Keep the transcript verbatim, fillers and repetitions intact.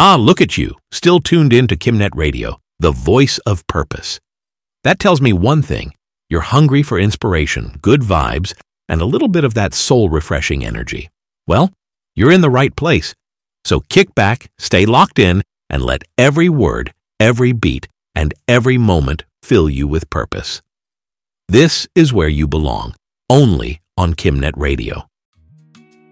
Ah, look at you, still tuned in to Kimnet Radio, the voice of purpose. That tells me one thing. You're hungry for inspiration, good vibes, and a little bit of that soul-refreshing energy. Well, you're in the right place. So kick back, stay locked in, and let every word, every beat, and every moment fill you with purpose. This is where you belong, only on Kimnet Radio.